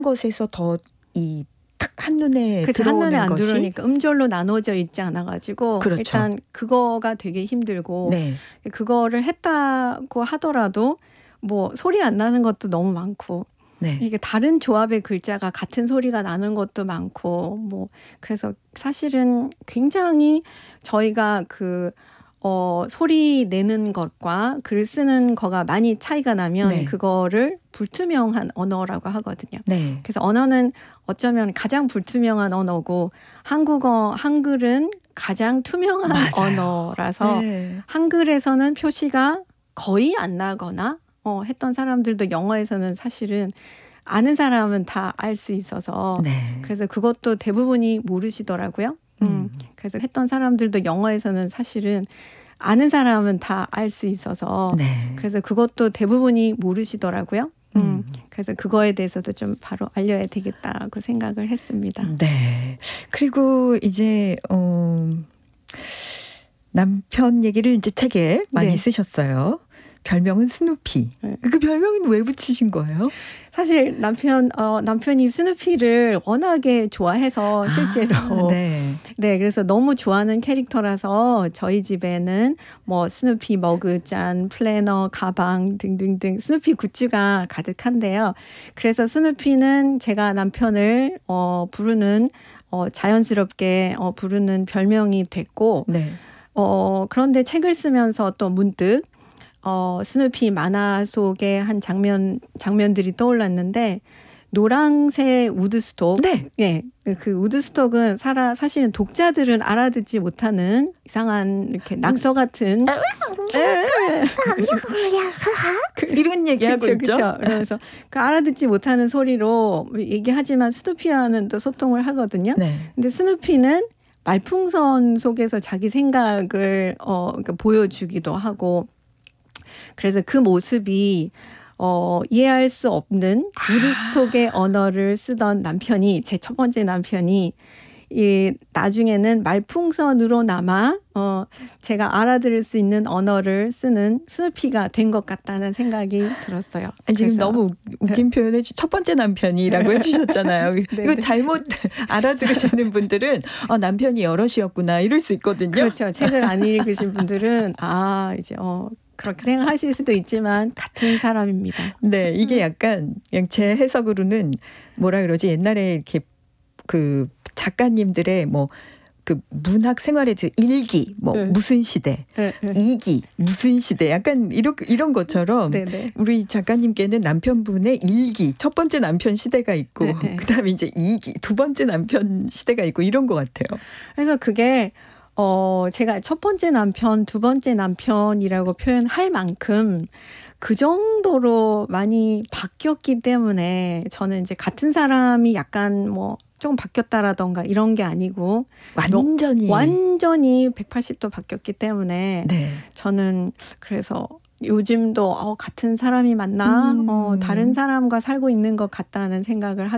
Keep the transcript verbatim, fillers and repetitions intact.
것에서 더 이 탁 한눈에 그치, 들어오는 한눈에 안 것이 들어오니까 음절로 나눠져 있지 않아 가지고 그렇죠. 일단 그거가 되게 힘들고 네. 그거를 했다고 하더라도 뭐 소리 안 나는 것도 너무 많고 네. 이게 다른 조합의 글자가 같은 소리가 나는 것도 많고 뭐 그래서 사실은 굉장히 저희가 그 어 소리 내는 것과 글 쓰는 거가 많이 차이가 나면 네. 그거를 불투명한 언어라고 하거든요. 네. 그래서 언어는 어쩌면 가장 불투명한 언어고 한국어, 한글은 가장 투명한 맞아요. 언어라서 네. 한글에서는 표시가 거의 안 나거나 어, 했던 사람들도 영어에서는 사실은 아는 사람은 다 알 수 있어서 네. 그래서 그것도 대부분이 모르시더라고요. 음. 음. 그래서 했던 사람들도 영어에서는 사실은 아는 사람은 다 알 수 있어서 네. 그래서 그것도 대부분이 모르시더라고요. 음. 음. 그래서 그거에 대해서도 좀 바로 알려야 되겠다고 생각을 했습니다. 네. 그리고 이제 어 남편 얘기를 이제 책에 많이 네. 쓰셨어요. 별명은 스누피. 네. 그 별명은 왜 붙이신 거예요? 사실 남편 어 남편이 스누피를 워낙에 좋아해서 실제로 아, 네. 네, 그래서 너무 좋아하는 캐릭터라서 저희 집에는 뭐 스누피 머그잔, 플래너, 가방 등등등 스누피 굿즈가 가득한데요. 그래서 스누피는 제가 남편을 어 부르는 어 자연스럽게 어 부르는 별명이 됐고 네. 어 그런데 책을 쓰면서 또 문득 어 스누피 만화 속의 한 장면 장면들이 떠올랐는데 노란색 우드스톡. 네. 예. 그 우드스톡은 사라 사실은 독자들은 알아듣지 못하는 이상한 이렇게 낙서 같은 이런 얘기하고 그쵸, 있죠. 그쵸. 그래서 그 알아듣지 못하는 소리로 얘기하지만 스누피와는 또 소통을 하거든요. 네. 근데 스누피는 말풍선 속에서 자기 생각을 어 그러니까 보여주기도 하고 그래서 그 모습이 어 이해할 수 없는 우드스톡의 아. 언어를 쓰던 남편이 제 첫 번째 남편이 이 나중에는 말풍선으로나마 어 제가 알아들을 수 있는 언어를 쓰는 스누피가 된 것 같다는 생각이 들었어요. 아니, 지금 그래서 너무 웃긴 표현을 첫 번째 남편이라고 해주셨잖아요. 이거 잘못 알아들으시는 분들은 아, 남편이 여럿이었구나 이럴 수 있거든요. 그렇죠. 책을 안 읽으신 분들은 아 이제 어 그렇게 생각하실 수도 있지만 같은 사람입니다. 네, 이게 약간 그냥 제 해석으로는 뭐라 그러지 옛날에 이렇게 그 작가님들의 뭐 그 문학 생활에 대해 일기 뭐 네. 무슨 시대 네, 네. 이기 무슨 시대 약간 이런 이런 것처럼 네, 네. 우리 작가님께는 남편분의 일기 첫 번째 남편 시대가 있고 네, 네. 그다음에 이제 이기 두 번째 남편 시대가 있고 이런 것 같아요. 그래서 그게 어 제가 첫 번째 남편, 두 번째 남편이라고 표현할 만큼 그 정도로 많이 바뀌었기 때문에 저는 이제 같은 사람이 약간 뭐 조금 바뀌었다라던가 이런 게 아니고 완전히 완전히 백팔십 도 바뀌었기 때문에 네. 저는 그래서 요즘도 어 같은 사람이 맞나? 음. 어 다른 사람과 살고 있는 것 같다는 생각을 하게